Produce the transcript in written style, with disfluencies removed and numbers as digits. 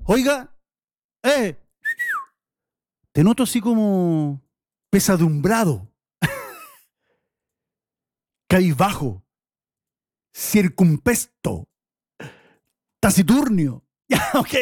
Oiga, eh, te noto así como pesadumbrado, cabizbajo, circunpesto, taciturnio. Ya, ok,